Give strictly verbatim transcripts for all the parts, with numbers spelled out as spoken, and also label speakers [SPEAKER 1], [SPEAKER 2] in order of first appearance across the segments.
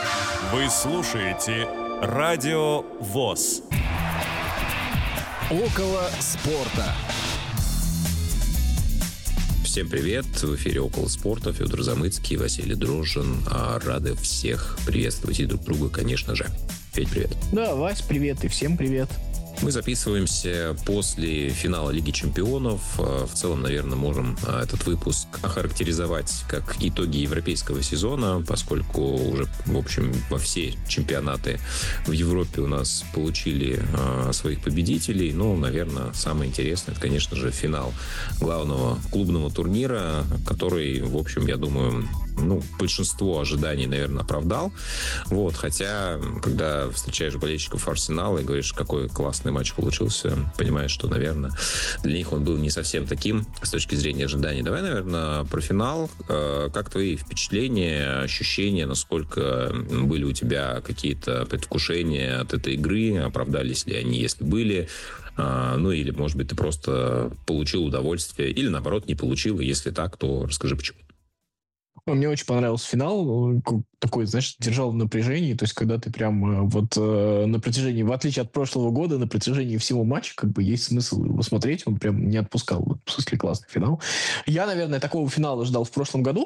[SPEAKER 1] Вы слушаете Радио ВОС.
[SPEAKER 2] Около спорта.
[SPEAKER 3] Всем привет! В эфире «Около спорта». Федор Замыцкий, Василий Дрожжин. Рады всех приветствовать и друг друга, конечно же. Федь, привет.
[SPEAKER 4] Да, Вась, привет и всем привет.
[SPEAKER 3] Мы записываемся после финала Лиги Чемпионов. В целом, наверное, можем этот выпуск охарактеризовать как итоги европейского сезона, поскольку уже, в общем, во все чемпионаты в Европе у нас получили своих победителей. Ну, наверное, самое интересное, это, конечно же, финал главного клубного турнира, который, в общем, я думаю, ну, большинство ожиданий, наверное, оправдал. Вот, хотя, когда встречаешь болельщиков Арсенала и говоришь, какой классный матч получился, понимаешь, что, наверное, для них он был не совсем таким с точки зрения ожиданий. Давай, наверное, про финал. Как твои впечатления, ощущения, насколько были у тебя какие-то предвкушения от этой игры, оправдались ли они, если были? Ну, или, может быть, ты просто получил удовольствие, или, наоборот, не получил, и если так, то расскажи, почему.
[SPEAKER 4] Мне очень понравился финал, такой, знаешь, держал в напряжении, то есть когда ты прям вот на протяжении, в отличие от прошлого года, на протяжении всего матча, как бы есть смысл его смотреть, он прям не отпускал, в смысле классный финал. Я, наверное, такого финала ждал в прошлом году.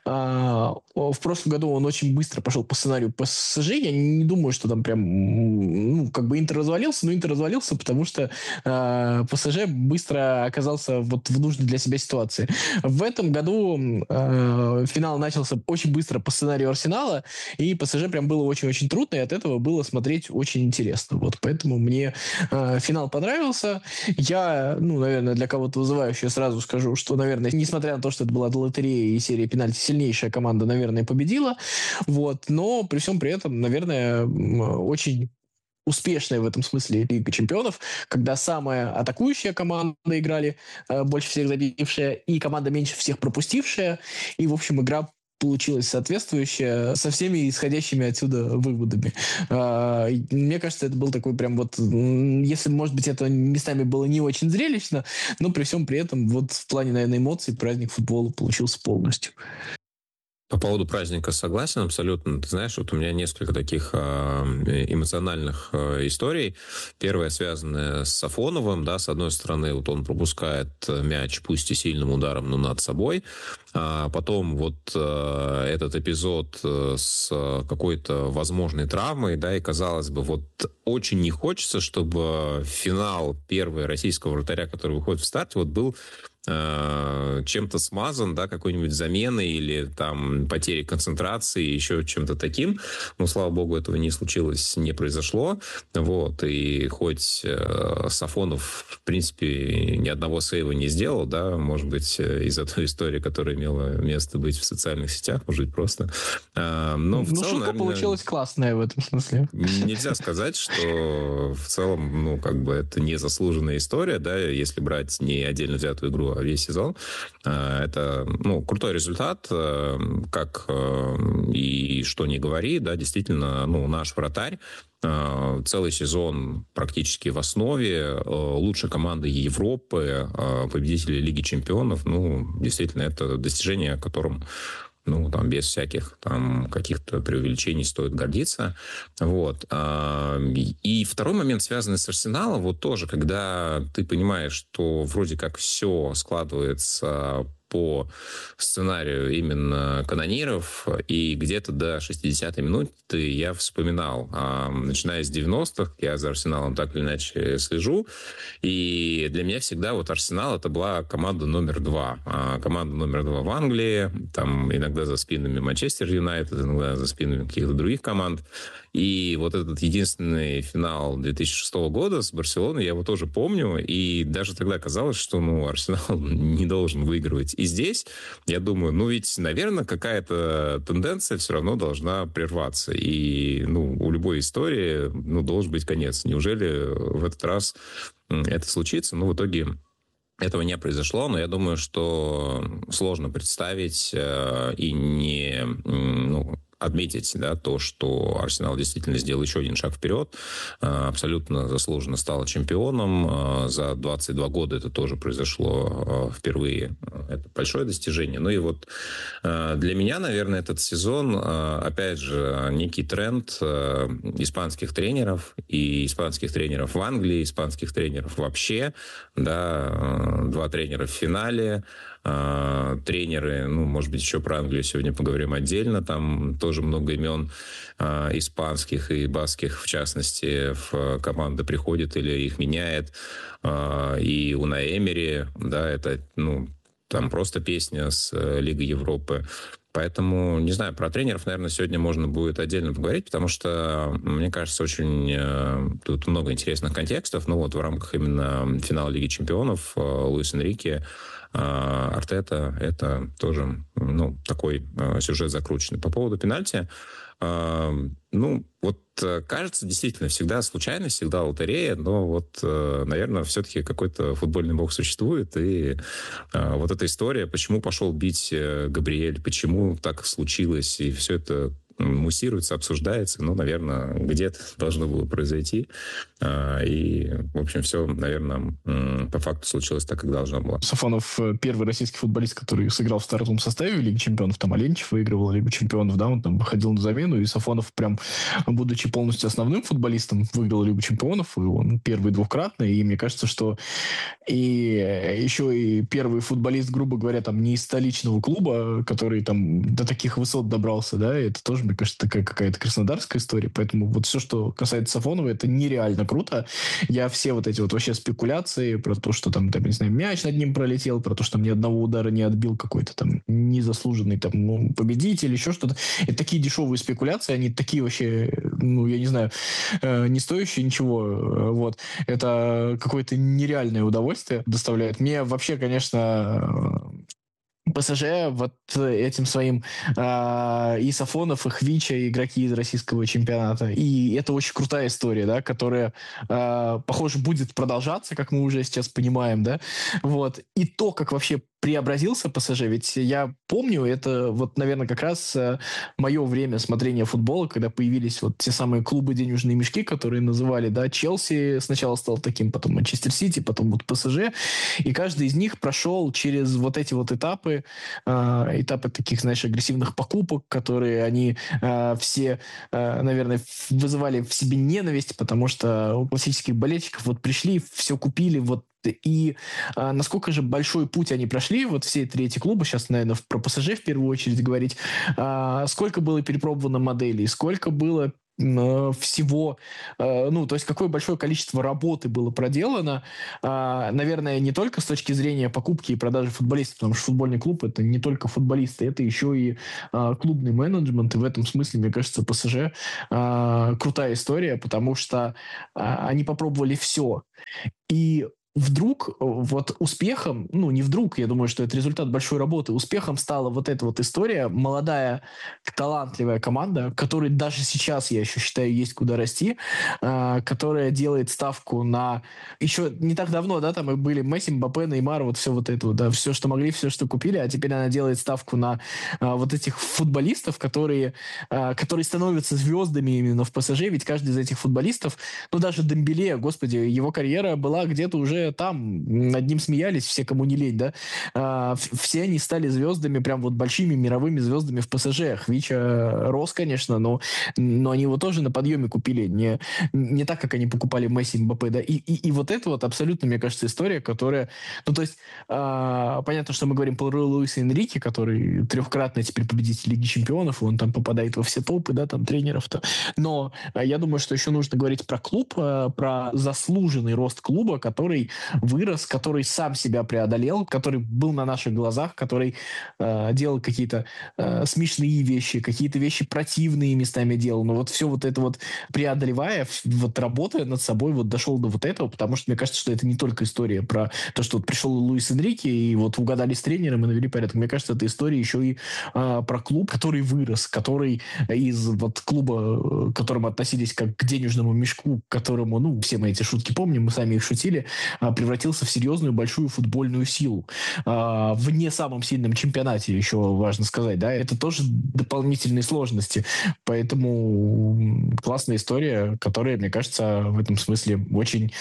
[SPEAKER 4] В прошлом году он очень быстро пошел по сценарию ПСЖ, я не думаю, что там прям, ну, как бы Интер развалился, но Интер развалился, потому что ПСЖ быстро оказался вот в нужной для себя ситуации. В этом году финал Финал начался очень быстро по сценарию Арсенала, и ПСЖ прям было очень-очень трудно, и от этого было смотреть очень интересно. Вот, поэтому мне э, финал понравился. Я, ну, наверное, для кого-то вызывающе сразу скажу, что, наверное, несмотря на то, что это была лотерея и серия пенальти, сильнейшая команда, наверное, победила. Вот, но при всем при этом, наверное, очень успешная в этом смысле Лига Чемпионов, когда самая атакующая команда играли, э, больше всех забившая, и команда меньше всех пропустившая. И, в общем, игра получилась соответствующая со всеми исходящими отсюда выводами. Э, мне кажется, это был такой прям вот... Если, может быть, это местами было не очень зрелищно, но при всем при этом вот в плане, наверное, эмоций праздник футбола получился полностью.
[SPEAKER 3] По поводу праздника согласен абсолютно. Ты знаешь, вот у меня несколько таких эмоциональных историй. Первая связанная с Сафоновым. Да, с одной стороны, вот он пропускает мяч, пусть и сильным ударом, но над собой. А потом вот этот эпизод с какой-то возможной травмой, да, и казалось бы, вот очень не хочется, чтобы финал первого российского вратаря, который выходит в старте, вот был чем-то смазан, да, какой-нибудь заменой или там потерей концентрации, еще чем-то таким. Но, слава богу, этого не случилось, не произошло. Вот. И хоть э, Сафонов, в принципе, ни одного сейва не сделал, да, может быть, из-за той истории, которая имела место быть в социальных сетях, может быть, просто. Э, но
[SPEAKER 4] ну,
[SPEAKER 3] в целом,
[SPEAKER 4] шутка
[SPEAKER 3] наверное,
[SPEAKER 4] получилась классная в этом смысле.
[SPEAKER 3] Нельзя сказать, что в целом, ну, как бы это незаслуженная история, да, если брать не отдельно взятую игру, а весь сезон. Это, ну, крутой результат, как и что ни говори, да, действительно, ну, наш вратарь целый сезон практически в основе, лучшей команды Европы, победители Лиги Чемпионов, ну, действительно, это достижение, о котором, ну, там, без всяких там каких-то преувеличений стоит гордиться. Вот. И второй момент, связанный с Арсеналом, вот тоже, когда ты понимаешь, что вроде как все складывается по сценарию именно канониров, и где-то до шестидесятой минуты я вспоминал, начиная с девяностых, я за Арсеналом так или иначе слежу, и для меня всегда вот Арсенал это была команда номер два. Команда номер два в Англии, там иногда за спинами Манчестер Юнайтед, иногда за спинами каких-то других команд. И вот этот единственный финал две тысячи шестого года с Барселоной, я его тоже помню, и даже тогда казалось, что, ну, Арсенал не должен выигрывать. И здесь, я думаю, ну, ведь, наверное, какая-то тенденция все равно должна прерваться. И, ну, у любой истории, ну, должен быть конец. Неужели в этот раз это случится? Ну, в итоге этого не произошло, но я думаю, что сложно представить и не, ну, отметить, да, то, что Арсенал действительно сделал еще один шаг вперед, абсолютно заслуженно стал чемпионом. За двадцать два года это тоже произошло впервые. Это большое достижение. Ну и вот для меня, наверное, этот сезон, опять же, некий тренд испанских тренеров и испанских тренеров в Англии, испанских тренеров вообще, да, два тренера в финале, тренеры, ну, может быть, еще про Англию сегодня поговорим отдельно, там тоже много имен испанских и баских, в частности, в команды приходит или их меняет, и Унай Эмери, да, это, ну, там просто песня с Лигой Европы. Поэтому, не знаю, про тренеров, наверное, сегодня можно будет отдельно поговорить, потому что, мне кажется, очень э, тут много интересных контекстов. Ну вот в рамках именно финала Лиги Чемпионов э, Луис Энрике, э, Артета, это тоже, ну, такой э, сюжет закрученный. По поводу пенальти, э, ну, вот кажется, действительно, всегда случайность, всегда лотерея, но вот, наверное, все-таки какой-то футбольный бог существует, и вот эта история, почему пошел бить Габриэль, почему так случилось, и все это муссируется, обсуждается, ну, наверное, где-то должно было произойти. И, в общем, все, наверное, по факту случилось так, как должно было.
[SPEAKER 4] Сафонов первый российский футболист, который сыграл в стартовом составе в Лиге Чемпионов. Там Аленчев выигрывал Лигу Чемпионов, да, он там выходил на замену, и Сафонов прям, будучи полностью основным футболистом, выиграл Лигу Чемпионов, и он первый двукратный, и мне кажется, что и еще и первый футболист, грубо говоря, там не из столичного клуба, который там до таких высот добрался, да, это тоже, мне кажется, такая какая-то краснодарская история, поэтому вот все, что касается Сафонова, это нереально круто. Я все вот эти вот вообще спекуляции про то, что там, там, не знаю, мяч над ним пролетел, про то, что там ни одного удара не отбил какой-то там незаслуженный там, ну, победитель, еще что-то. Это такие дешевые спекуляции, они такие вообще, ну, я не знаю, э, не стоящие ничего. Вот. Это какое-то нереальное удовольствие доставляет. Мне вообще, конечно, ПСЖ вот этим своим э, и Сафонов, и Хвича, игроки из российского чемпионата. И это очень крутая история, да, которая, э, похоже, будет продолжаться, как мы уже сейчас понимаем, да. Вот. И то, как вообще преобразился ПСЖ, ведь я помню, это вот, наверное, как раз э, мое время смотрения футбола, когда появились вот те самые клубы «Денежные мешки», которые называли, да, Челси сначала стал таким, потом Манчестер Сити, потом вот ПСЖ, и каждый из них прошел через вот эти вот этапы, э, этапы таких, знаешь, агрессивных покупок, которые они э, все, э, наверное, вызывали в себе ненависть, потому что у классических болельщиков вот пришли, все купили, вот. И а, насколько же большой путь они прошли, вот все три эти клуба, сейчас, наверное, про ПСЖ в первую очередь говорить, а, сколько было перепробовано моделей, сколько было всего, ну, то есть какое большое количество работы было проделано, наверное, не только с точки зрения покупки и продажи футболистов, потому что футбольный клуб — это не только футболисты, это еще и клубный менеджмент, и в этом смысле, мне кажется, ПСЖ крутая история, потому что они попробовали все. И вдруг вот успехом, ну не вдруг, я думаю, что это результат большой работы, успехом стала вот эта вот история, молодая, талантливая команда, которой даже сейчас, я еще считаю, есть куда расти, э, которая делает ставку на... Еще не так давно, да, там и были Месси, Мбаппе, Неймар, вот все вот это вот, да, все, что могли, все, что купили, а теперь она делает ставку на э, вот этих футболистов, которые, э, которые становятся звездами именно в ПСЖ, ведь каждый из этих футболистов, ну даже Дембеле, господи, его карьера была где-то уже там, над ним смеялись все, кому не лень, да, а, все они стали звездами, прям вот большими мировыми звездами в ПСЖ. Хвича рос, конечно, но, но они его тоже на подъеме купили, не, не так, как они покупали Месси, Мбаппе, да, и, и, и вот это вот абсолютно, мне кажется, история, которая, ну, то есть, а, понятно, что мы говорим про Луиса Энрике, который трехкратный теперь победитель Лиги Чемпионов, и он там попадает во все топы, да, там, тренеров-то, но а, я думаю, что еще нужно говорить про клуб, а, про заслуженный рост клуба, который вырос, который сам себя преодолел, который был на наших глазах, который э, делал какие-то э, смешные вещи, какие-то вещи противные местами делал, но вот все вот это вот преодолевая, вот работая над собой, вот дошел до вот этого, потому что мне кажется, что это не только история про то, что вот пришел Луис Энрике и вот угадали с тренером и навели порядок. Мне кажется, это история еще и э, про клуб, который вырос, который из вот клуба, к которому относились как к денежному мешку, к которому, ну, все мы эти шутки помним, мы сами их шутили, превратился в серьезную большую футбольную силу. В не самом сильном чемпионате, еще важно сказать, да, это тоже дополнительные сложности. Поэтому классная история, которая, мне кажется, в этом смысле очень,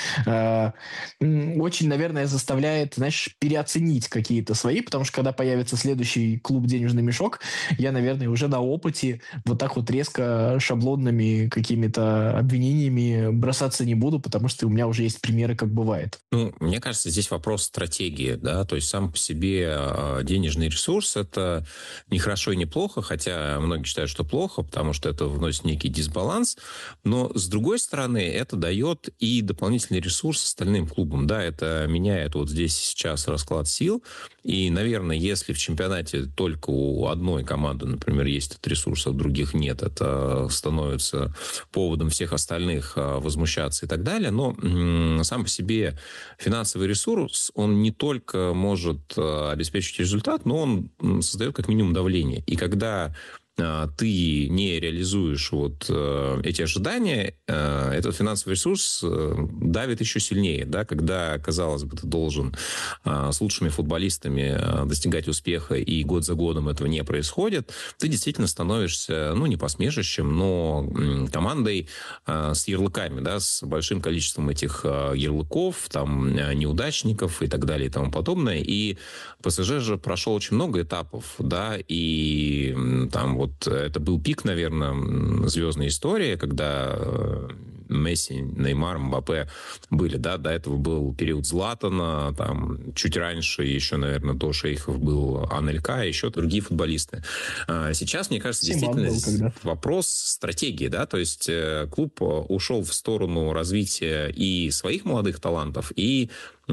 [SPEAKER 4] очень, наверное, заставляет, знаешь, переоценить какие-то свои, потому что когда появится следующий клуб «Денежный мешок», я, наверное, уже на опыте вот так вот резко шаблонными какими-то обвинениями бросаться не буду, потому что у меня уже есть примеры, как бывает.
[SPEAKER 3] Ну, мне кажется, здесь вопрос стратегии, да, то есть сам по себе денежный ресурс – это не хорошо и не плохо, хотя многие считают, что плохо, потому что это вносит некий дисбаланс, но, с другой стороны, это дает и дополнительный ресурс остальным клубам, да, это меняет вот здесь сейчас расклад сил, и, наверное, если в чемпионате только у одной команды, например, есть этот ресурс, а у других нет, это становится поводом всех остальных возмущаться и так далее, но м- сам по себе финансовый ресурс, он не только может обеспечить результат, но он создает как минимум давление. И когда ты не реализуешь вот эти ожидания, этот финансовый ресурс давит еще сильнее, да, когда, казалось бы, ты должен с лучшими футболистами достигать успеха, и год за годом этого не происходит, ты действительно становишься, ну, не посмешищем, но командой с ярлыками, да, с большим количеством этих ярлыков, там, неудачников и так далее и тому подобное. И ПСЖ же прошел очень много этапов, да, и там вот это был пик, наверное, звездной истории, когда Месси, Неймар, Мбаппе были, да, до этого был период Златана, там, чуть раньше еще, наверное, до Шейхов был Анелька, еще другие футболисты. Сейчас, мне кажется,
[SPEAKER 4] Симон
[SPEAKER 3] действительно вопрос стратегии, да, то есть клуб ушел в сторону развития и своих молодых талантов, и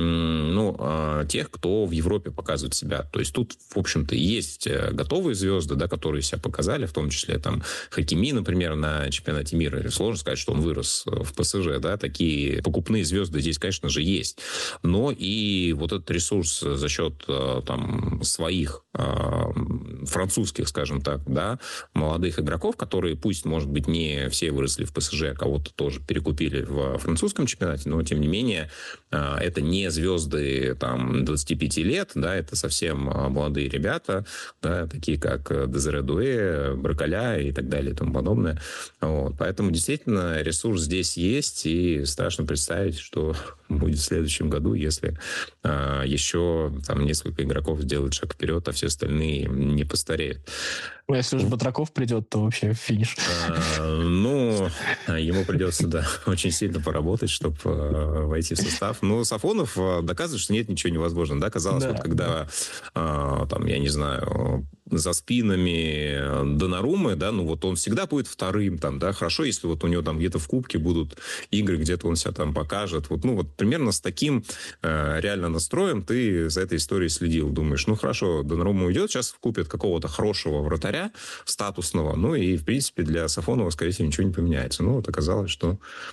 [SPEAKER 3] ну, тех, кто в Европе показывает себя. То есть тут, в общем-то, есть готовые звезды, да, которые себя показали, в том числе там Хакими, например, на чемпионате мира. Сложно сказать, что он вырос в ПСЖ, да, такие покупные звезды здесь, конечно же, есть. Но и вот этот ресурс за счет там своих французских, скажем так, да, молодых игроков, которые, пусть, может быть, не все выросли в ПСЖ, а кого-то тоже перекупили в французском чемпионате, но, тем не менее, это не звезды там двадцати пяти лет, да, это совсем молодые ребята, да, такие как Дезире Дуэ, Браколя и так далее и тому подобное. Вот. Поэтому действительно ресурс здесь есть, и страшно представить, что будет в следующем году, если а, еще там несколько игроков сделают шаг вперед, а все остальные не постареют.
[SPEAKER 4] Ну, если уж Батраков придет, то вообще финиш.
[SPEAKER 3] А, ну, ему придется, да, очень сильно поработать, чтобы а, войти в состав. Но Сафонов а, доказывает, что нет ничего невозможного. Да, казалось, да, вот когда, да. а, там, я не знаю, за спинами Доннаруммы, да, ну вот он всегда будет вторым, там, да, хорошо, если вот у него там где-то в кубке будут игры, где-то он себя там покажет. Вот, ну, вот примерно с таким э, реально настроем ты за этой историей следил. Думаешь, ну, хорошо, Доннарумма уйдет, сейчас купят какого-то хорошего вратаря, статусного, ну, и, в принципе, для Сафонова, скорее всего, ничего не поменяется. Ну, вот оказалось, что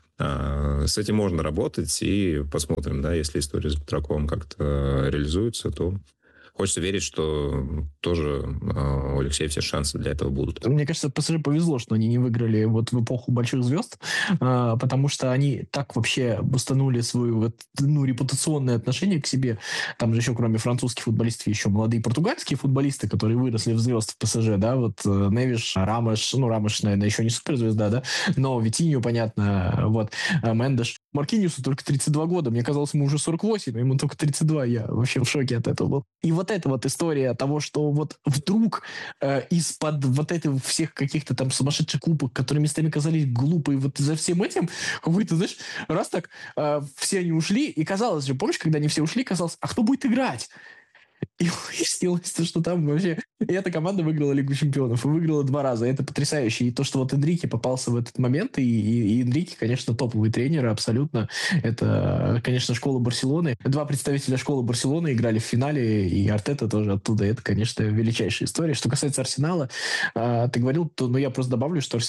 [SPEAKER 3] э, с этим можно работать, и посмотрим, да, если история с Батраковым как-то реализуется, то хочется верить, что тоже у Алексея все шансы для этого будут.
[SPEAKER 4] Мне кажется, ПСЖ повезло, что они не выиграли вот в эпоху больших звезд, потому что они так вообще бустанули свое вот, ну, репутационное отношение к себе. Там же еще, кроме французских футболистов, еще молодые португальские футболисты, которые выросли в звезд в ПСЖ, да, вот Невиш, Рамош, ну, Рамош, наверное, еще не суперзвезда, да, но Витиньо, понятно, вот, Мендеш. Маркиньосу только тридцать два года, мне казалось, ему уже сорок восемь, но ему только тридцать два, я вообще в шоке от этого был. И вот эта вот история того, что вот вдруг э, из-под вот этих всех каких-то там сумасшедших кубок, которые местами казались глупые, вот за всем этим, какой-то, знаешь, раз так э, все они ушли, и казалось же, помнишь, когда они все ушли, казалось, а кто будет играть? И выяснилось, что там вообще... И эта команда выиграла Лигу чемпионов. И выиграла два раза. Это потрясающе. И то, что вот Энрике попался в этот момент, и, и, и Энрике, конечно, топовый тренер, абсолютно. Это, конечно, школа Барселоны. Два представителя школы Барселоны играли в финале, и Артета тоже оттуда. Это, конечно, величайшая история. Что касается Арсенала, ты говорил, то ну, я просто добавлю, что Арсенал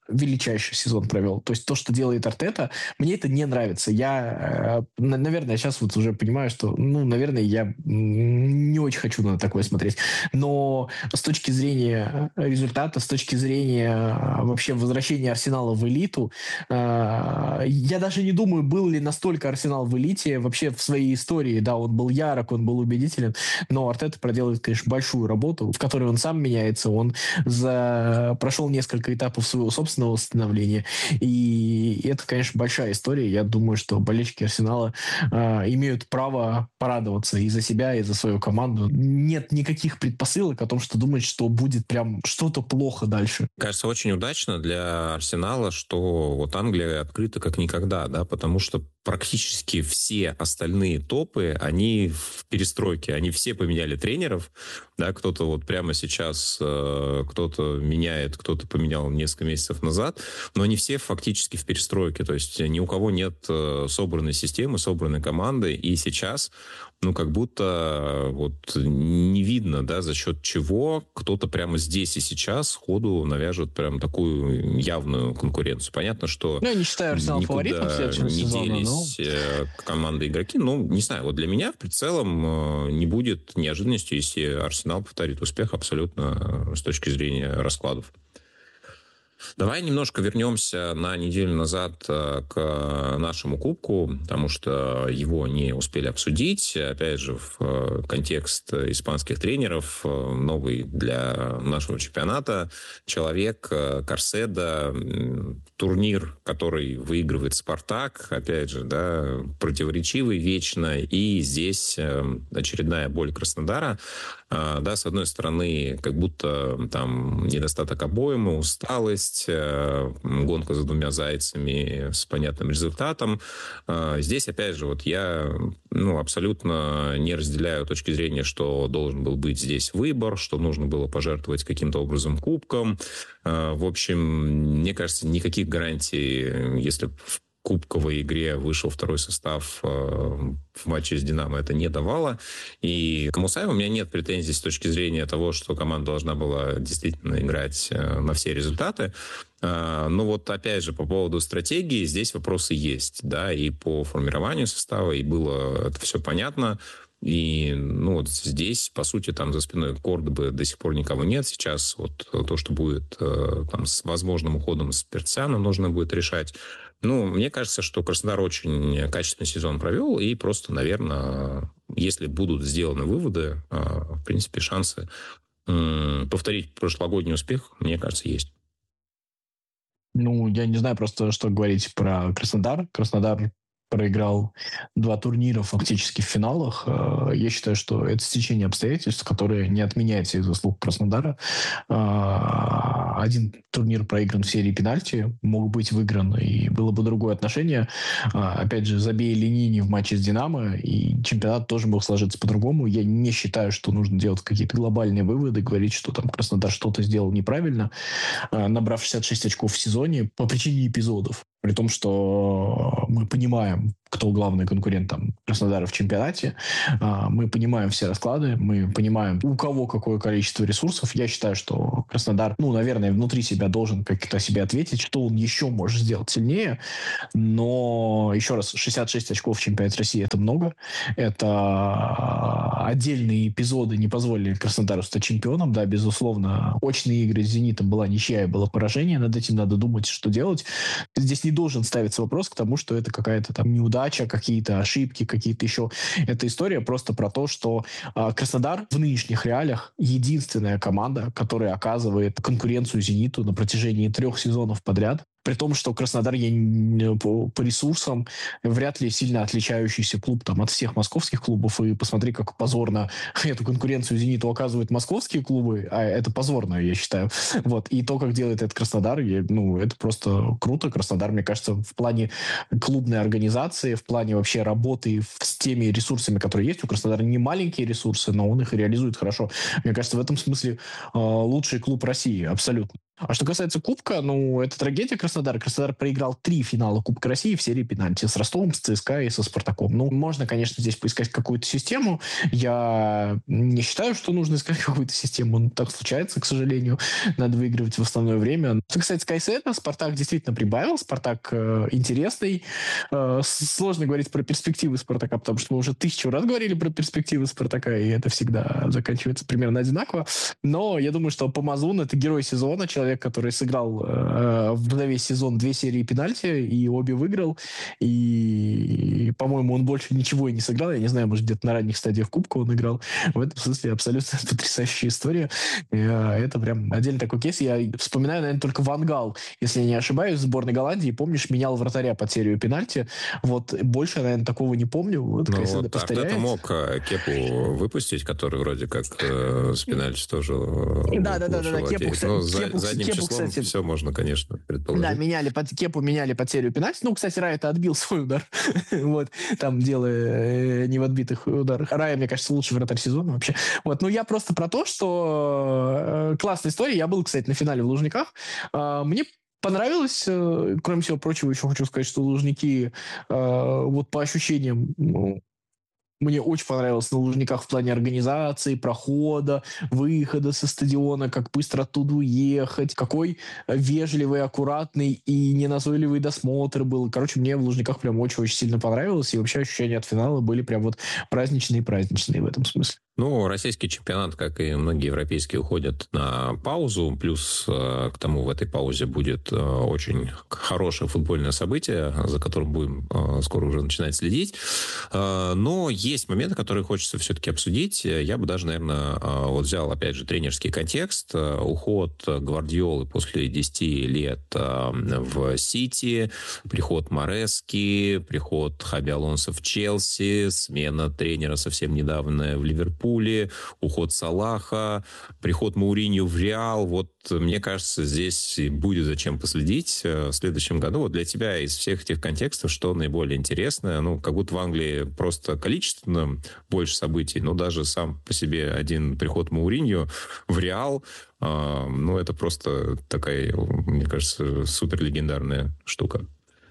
[SPEAKER 4] величайший сезон провел. То есть то, что делает Артета, мне это не нравится. Я, э, наверное, сейчас вот уже понимаю, что, ну, наверное, я не очень хочу на такое смотреть. Но с точки зрения результата, с точки зрения вообще возвращения Арсенала в элиту, э, я даже не думаю, был ли настолько Арсенал в элите вообще в своей истории. Да, он был ярок, он был убедителен, но Артета проделывает, конечно, большую работу, в которой он сам меняется, он за... прошел несколько этапов своего собственного восстановления, и это, конечно, большая история. Я думаю, что болельщики Арсенала э, имеют право порадоваться и за себя, и за свою команду. Нет никаких предпосылок о том, что думать, что будет прям что-то плохо дальше.
[SPEAKER 3] Кажется, очень удачно для Арсенала, что вот Англия открыта как никогда, да, потому что практически все остальные топы, они в перестройке, они все поменяли тренеров, да, кто-то вот прямо сейчас, э, кто-то меняет, кто-то поменял несколько месяцев назад, но они все фактически в перестройке, то есть ни у кого нет э, собранной системы, собранной команды, и сейчас, ну, как будто вот не видно, да, за счет чего кто-то прямо здесь и сейчас сходу навяжет прям такую явную конкуренцию. Понятно, что
[SPEAKER 4] ну, я не считаю Арсенал фаворитом следующего сезона,
[SPEAKER 3] не
[SPEAKER 4] но...
[SPEAKER 3] команды игроки. Ну, не знаю, вот для меня в целом не будет неожиданностью, если Арсенал повторит успех абсолютно с точки зрения раскладов. Давай немножко вернемся на неделю назад к нашему кубку, потому что его не успели обсудить. Опять же, в контекст испанских тренеров, новый для нашего чемпионата человек Карседо, турнир, который выигрывает «Спартак», опять же, да, противоречивый вечно, и здесь очередная боль Краснодара. Да, с одной стороны, как будто там недостаток обоймы, усталость, гонка за двумя зайцами с понятным результатом. Здесь, опять же, вот я ну, абсолютно не разделяю точки зрения, что должен был быть здесь выбор, что нужно было пожертвовать каким-то образом кубком. В общем, мне кажется, никаких гарантий, если в кубковой игре вышел второй состав в матче с «Динамо», это не давало. И к Мусаеву у меня нет претензий с точки зрения того, что команда должна была действительно играть на все результаты. Но вот опять же по поводу стратегии здесь вопросы есть. Да, и по формированию состава, и было это все понятно. И ну, вот здесь, по сути, там за спиной Кордобы до сих пор никого нет. Сейчас вот то, что будет там, с возможным уходом с Перцяна, нужно будет решать. Ну, мне кажется, что Краснодар очень качественный сезон провел, и просто, наверное, если будут сделаны выводы, в принципе, шансы повторить прошлогодний успех, мне кажется, есть.
[SPEAKER 4] Ну, я не знаю просто, что говорить про Краснодар. Краснодар проиграл два турнира фактически в финалах. Я считаю, что это стечение обстоятельств, которое не отменяется из заслуг Краснодара. Один турнир проигран в серии пенальти, мог быть выигран, и было бы другое отношение. Опять же, забей Ленини в матче с «Динамо», и чемпионат тоже мог сложиться по-другому. Я не считаю, что нужно делать какие-то глобальные выводы, говорить, что там Краснодар что-то сделал неправильно, набрав шестьдесят шесть очков в сезоне по причине эпизодов. При том, что мы понимаем, кто главный конкурент там Краснодара в чемпионате, мы понимаем все расклады, мы понимаем, у кого какое количество ресурсов. Я считаю, что Краснодар, ну, наверное, внутри себя должен как-то о себе ответить, что он еще может сделать сильнее. Но, еще раз, шестьдесят шесть очков в чемпионате России – это много. Это отдельные эпизоды не позволили Краснодару стать чемпионом. Да, безусловно, очные игры с «Зенитом» была ничья и было поражение. Над этим надо думать, что делать. Здесь не должен ставиться вопрос к тому, что это какая-то там неудача, какие-то ошибки, какие-то еще. Эта история просто про то, что э, Краснодар в нынешних реалиях единственная команда, которая оказывает конкуренцию «Зениту» на протяжении трех сезонов подряд. При том, что Краснодар я, по, по ресурсам вряд ли сильно отличающийся клуб там, от всех московских клубов. И посмотри, как позорно эту конкуренцию «Зениту» оказывают московские клубы. А это позорно, я считаю. Вот. И то, как делает этот Краснодар, я, ну, это просто круто. Краснодар, мне кажется, в плане клубной организации, в плане вообще работы с теми ресурсами, которые есть. У Краснодара не маленькие ресурсы, но он их реализует хорошо. Мне кажется, в этом смысле э, лучший клуб России. Абсолютно. А что касается Кубка, ну, это трагедия Краснодара. Краснодар проиграл три финала Кубка России в серии пенальти с Ростовом, с ЦСКА и со Спартаком. Ну, можно, конечно, здесь поискать какую-то систему. Я не считаю, что нужно искать какую-то систему. Ну, так случается, к сожалению. Надо выигрывать в основное время. Что касается Кайсета, Спартак действительно прибавил. Спартак э, интересный. Э, сложно говорить про перспективы Спартака, потому что мы уже тысячу раз говорили про перспективы Спартака, и это всегда заканчивается примерно одинаково. Но я думаю, что Помазун — это герой сезона, человек, который сыграл э, за весь сезон две серии пенальти и обе выиграл. И, по-моему, он больше ничего и не сыграл. Я не знаю, может, где-то на ранних стадиях Кубка он играл. В этом смысле абсолютно потрясающая история. И, э, это прям отдельный такой кейс. Я вспоминаю, наверное, только Ван Гал, если я не ошибаюсь, в сборной Голландии. Помнишь, менял вратаря под серию пенальти. Вот больше, наверное, такого не помню. Вот,
[SPEAKER 3] ну, вот Артета мог Кепу выпустить, который вроде как э, с пенальти тоже
[SPEAKER 4] да, да, да, да, Кепу, кстати,
[SPEAKER 3] ну, за,
[SPEAKER 4] Кепу,
[SPEAKER 3] задним
[SPEAKER 4] Кепу,
[SPEAKER 3] числом
[SPEAKER 4] кстати,
[SPEAKER 3] все можно, конечно, предположить.
[SPEAKER 4] Да, меняли под Кепу, меняли под серию пенальти. Ну, кстати, Рай это отбил свой удар. Вот, там дело не в отбитых ударах. Рай, мне кажется, лучший вратарь сезона вообще. Вот, ну я просто про то, что классная история. Я был, кстати, на финале в Лужниках. Мне понравилось, кроме всего прочего, еще хочу сказать, что Лужники, вот по ощущениям, мне очень понравилось на Лужниках в плане организации, прохода, выхода со стадиона, как быстро оттуда уехать, какой вежливый, аккуратный и неназойливый досмотр был. Короче, мне в Лужниках прям очень-очень сильно понравилось, и вообще ощущения от финала были прям вот праздничные-праздничные в этом смысле.
[SPEAKER 3] Ну, российский чемпионат, как и многие европейские, уходят на паузу. Плюс к тому в этой паузе будет очень хорошее футбольное событие, за которым будем скоро уже начинать следить. Но есть моменты, которые хочется все-таки обсудить. Я бы даже, наверное, вот взял, опять же, тренерский контекст. Уход Гвардиолы после десяти лет в Сити, приход Марески, приход Хаби Алонсо в Челси, смена тренера совсем недавно в Ливерпуле, уход Салаха, приход Мауриньо в Реал. Вот, мне кажется, здесь будет зачем последить в следующем году. Вот для тебя из всех этих контекстов что наиболее интересное? Ну, как будто в Англии просто количественно больше событий, но даже сам по себе один приход Мауриньо в Реал, э, ну, это просто такая, мне кажется, супер легендарная штука.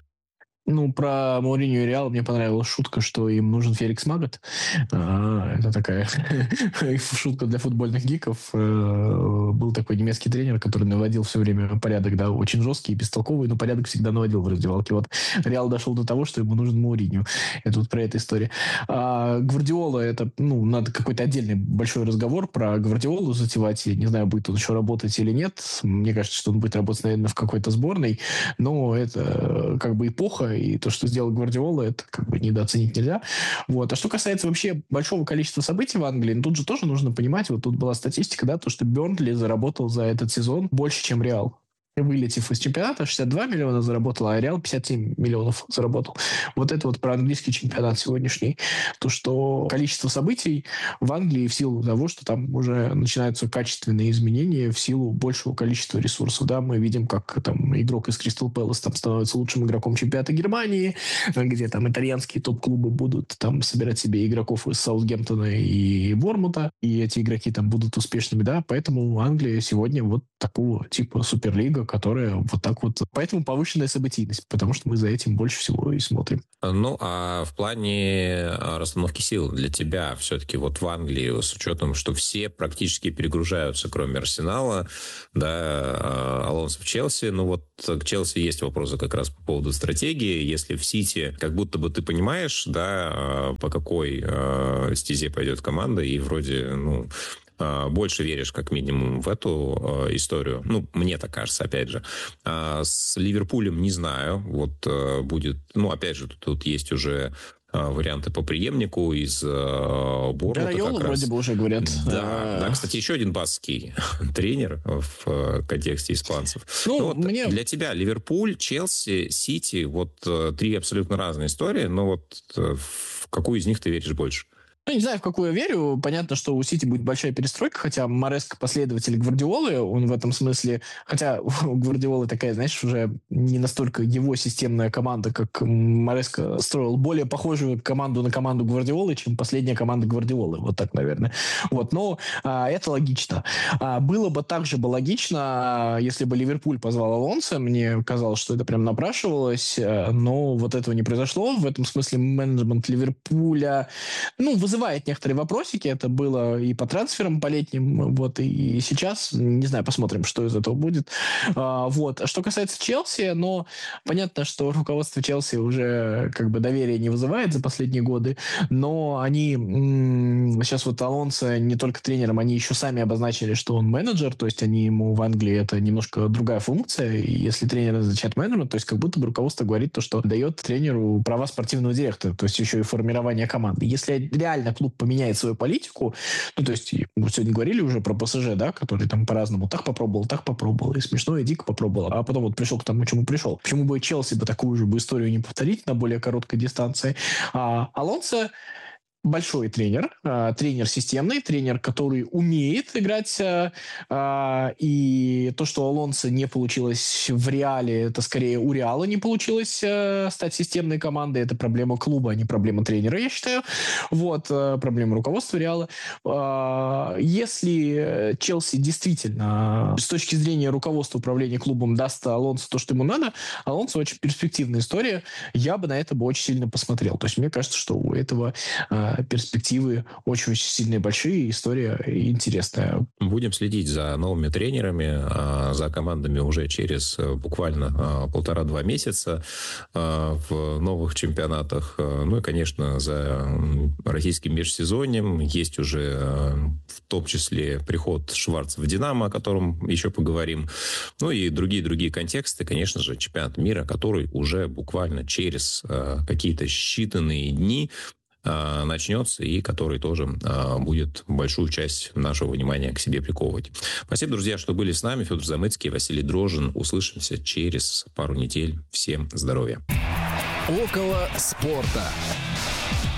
[SPEAKER 4] Ну, про Мауриньо и Реал мне понравилась шутка, что им нужен Феликс Магат. А, это такая шутка для футбольных гиков. Был такой немецкий тренер, который наводил все время порядок, да, очень жесткий и бестолковый, но порядок всегда наводил в раздевалке. Вот Реал дошел до того, что ему нужен Мауриньо. Это вот про эту историю. А Гвардиола, это, ну, надо какой-то отдельный большой разговор про Гвардиолу затевать. Я не знаю, будет он еще работать или нет. Мне кажется, что он будет работать, наверное, в какой-то сборной. Но это как бы эпоха, и то, что сделал Гвардиола, это как бы недооценить нельзя. Вот. А что касается вообще большого количества событий в Англии, ну, тут же тоже нужно понимать, вот тут была статистика, да, то, что Бернли заработал за этот сезон больше, чем Реал. Вылетев из чемпионата, шестьдесят два миллиона заработал, а Реал пятьдесят семь миллионов заработал. Вот это вот про английский чемпионат сегодняшний. То, что количество событий в Англии в силу того, что там уже начинаются качественные изменения в силу большего количества ресурсов. Да, мы видим, как там игрок из Кристал Пэлас там становится лучшим игроком чемпионата Германии, где там итальянские топ-клубы будут там собирать себе игроков из Саутгемптона и Бормута, и эти игроки там будут успешными, да, поэтому Англия сегодня вот такого типа суперлига, которая вот так вот... Поэтому повышенная событийность, потому что мы за этим больше всего и смотрим.
[SPEAKER 3] Ну, а в плане расстановки сил для тебя все-таки вот в Англии, с учетом, что все практически перегружаются, кроме Арсенала, да, Алонсо в Челси, ну вот к Челси есть вопросы как раз по поводу стратегии. Если в Сити, как будто бы ты понимаешь, да, по какой стезе пойдет команда, и вроде, ну, больше веришь, как минимум, в эту э, историю. Ну, мне так кажется, опять же. А с Ливерпулем не знаю. Вот э, будет... Ну, опять же, тут, тут есть уже э, варианты по преемнику из э, Борнмута.
[SPEAKER 4] Да, Йолу вроде бы уже говорят.
[SPEAKER 3] Да, а... да, кстати, еще один баскский тренер в э, контексте испанцев. Ну, ну вот мне... Для тебя Ливерпуль, Челси, Сити, вот э, три абсолютно разные истории, но вот э, в какую из них ты веришь больше?
[SPEAKER 4] Ну, не знаю, в какую я верю. Понятно, что у Сити будет большая перестройка, хотя Мореско последователь Гвардиолы, он в этом смысле... Хотя у Гвардиолы такая, знаешь, уже не настолько его системная команда, как Мореско строил более похожую команду на команду Гвардиолы, чем последняя команда Гвардиолы. Вот так, наверное. Вот, но а, это логично. А, было бы также бы логично, если бы Ливерпуль позвал Алонсо. Мне казалось, что это прям напрашивалось, но вот этого не произошло. В этом смысле менеджмент Ливерпуля, ну, вызывает некоторые вопросики. Это было и по трансферам по летним, вот, и сейчас. Не знаю, посмотрим, что из этого будет. А, вот. Что касается Челси, но понятно, что руководство Челси уже как бы доверия не вызывает за последние годы, но они м- сейчас вот Алонсо не только тренером, они еще сами обозначили, что он менеджер, то есть они ему в Англии это немножко другая функция, и если тренер назначает менеджера, то есть как будто бы руководство говорит то, что дает тренеру права спортивного директора, то есть еще и формирование команды. Если реально клуб поменяет свою политику, ну, то есть мы сегодня говорили уже про ПСЖ, да, который там по-разному так попробовал, так попробовал, и смешно, и дико попробовал, а потом вот пришел к тому, к чему пришел. Почему бы Челси бы такую же бы историю не повторить на более короткой дистанции? А Алонсо большой тренер, э, тренер системный, тренер, который умеет играть, э, э, и то, что у Алонсо не получилось в Реале, это скорее у Реала не получилось э, стать системной командой, это проблема клуба, а не проблема тренера, я считаю. Вот, э, проблема руководства Реала. Э, если Челси действительно с точки зрения руководства управления клубом даст Алонсо то, что ему надо, Алонсо очень перспективная история, я бы на это бы очень сильно посмотрел. То есть мне кажется, что у этого э, перспективы очень-очень сильные, большие, история интересная.
[SPEAKER 3] Будем следить за новыми тренерами, за командами уже через буквально полтора-два месяца в новых чемпионатах. Ну и, конечно, за российским межсезоньем есть уже в том числе приход Шварца в «Динамо», о котором еще поговорим. Ну и другие-другие контексты. Конечно же, чемпионат мира, который уже буквально через какие-то считанные дни начнется, и который тоже а, будет большую часть нашего внимания к себе приковывать. Спасибо, друзья, что были с нами. Федор Замыцкий, Василий Дрожжин. Услышимся через пару недель. Всем здоровья.
[SPEAKER 1] Около спорта.